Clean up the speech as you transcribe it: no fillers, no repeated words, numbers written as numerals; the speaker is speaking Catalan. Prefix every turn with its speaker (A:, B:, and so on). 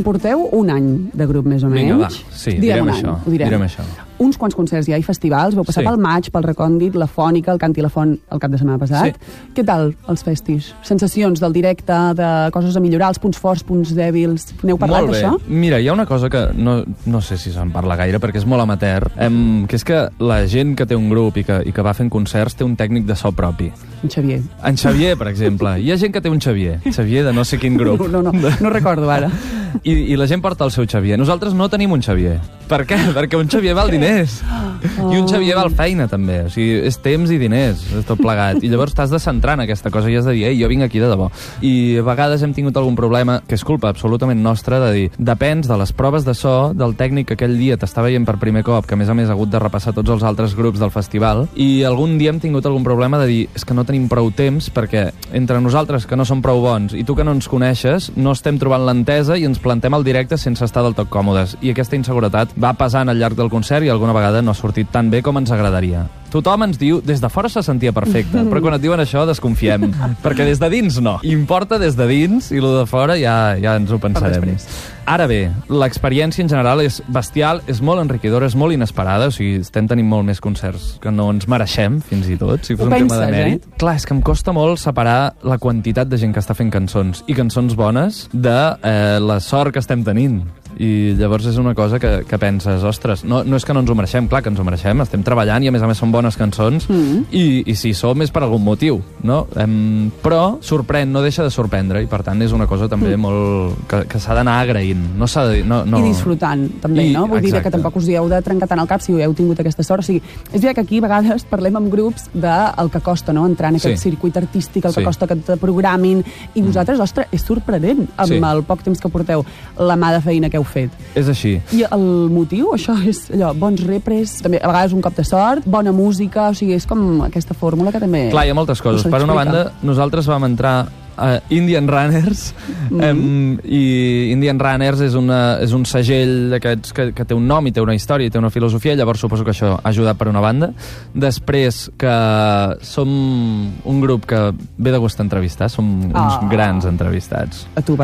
A: porteu un any de grup, més o menys.
B: Vinga, va, sí, direm això. Direm això.
A: Uns quants concerts hi ha i festivals. Vau passar pel Maig, pel Recòndit, la Fònica, el Cant i la Font el cap de setmana passat. Què tal, els festis? Sensacions del directe, de coses a millorar, els punts forts, punts dèbils... N'heu parlat, d'això?
B: Mira, hi ha una cosa que no sé si se'n parla gaire, perquè és molt amateur, que és que la gent que té un grup i que va fent concerts té un tècnic de so propi.
A: En Xavier.
B: En Xavier, per exemple. Hi ha gent que té un Xavier de no sé quin grup.
A: No recordo ara.
B: I la gent porta el seu Xavier. Nosaltres no tenim un Xavier. Per què? Perquè un Xavier val diners. I un Xavier val feina, també. O sigui, és temps i diners, és tot plegat. I llavors t'has de centrar en aquesta cosa i has de dir, ei, jo vinc aquí de debò. I a vegades hem tingut algun problema, que és culpa absolutament nostra, de dir, depens de les proves de so, del tècnic que aquell dia t'està veient per primer cop, que a més ha hagut de repassar tots els altres grups del festival, i algun dia hem tingut algun problema de dir, és que no tenim prou temps, perquè entre nosaltres, que no som prou bons, i tu que no ens coneixes, no estem trobant l'entesa i ens plantem al directe sense estar del tot còmodes. I aquesta inseguretat va passant al llarg del concert i alguna vegada no ha sortit tan bé com ens agradaria. Tothom ens diu, des de fora se sentia perfecte, però quan et diuen això desconfiem, perquè des de dins no. Importa des de dins i lo de fora ja ens ho pensarem. Ara bé, l'experiència en general és bestial, és molt enriquidora, és molt inesperada, o sigui, estem tenint molt més concerts que no ens mereixem, fins i tot, si fos un tema de mèrit. Clar, és que em costa molt separar la quantitat de gent que està fent cançons, i cançons bones, de la sort que estem tenint. I llavors és una cosa que penses, ostres, no és que no ens ho mereixem, clar que ens ho mereixem, estem treballant i a més són bones cançons, i si som és per algun motiu, no? Però sorprèn, no deixa de sorprendre, i per tant és una cosa també molt que s'ha d'anar agraint, no s'ha de dir... I
A: disfrutant, també, no? Vull dir que tampoc us dieu de trencar tant el cap si heu tingut aquesta sort, o sigui, és veritat que aquí a vegades parlem amb grups del que costa, no?, entrar en aquest circuit artístic, el que costa que et programin, i vosaltres, ostres, és sorprenent, amb el poc temps que porteu, la mà de feina que heu fet.
B: És així.
A: I el motiu, això és allò, bons repres, també a vegades un cop de sort, bona música, o sigui, és com aquesta fórmula que també...
B: Clar, hi ha moltes coses. Per una banda, nosaltres vam entrar a Indian Runners, i Indian Runners és un segell d'aquests que té un nom i té una història i té una filosofia, llavors suposo que això ha ajudat per una banda. Després que som un grup que ve de gust entrevistar, som uns grans entrevistats.
A: A tu